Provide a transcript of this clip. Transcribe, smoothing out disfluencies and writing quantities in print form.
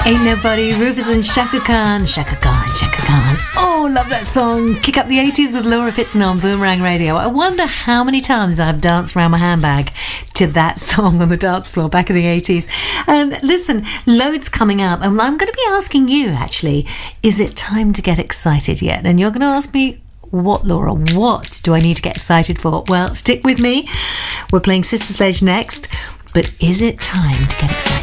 Ain't Nobody, Rufus and Shaka Khan. Shaka Khan, Shaka Khan. Oh, love that song. Kick Up the 80s with Laura Pitson on Boomerang Radio. I wonder how many times I've danced around my handbag to that song on the dance floor back in the 80s. And listen, loads coming up. And I'm going to be asking you, actually, is it time to get excited yet? And you're going to ask me, what, Laura? What do I need to get excited for? Well, stick with me. We're playing Sister Sledge next. But is it time to get excited?